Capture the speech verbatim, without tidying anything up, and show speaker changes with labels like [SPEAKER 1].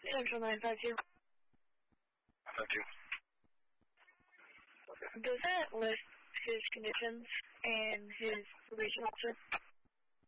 [SPEAKER 1] Central nine five two.
[SPEAKER 2] Thank you.
[SPEAKER 1] Does that list his conditions and his probation officer?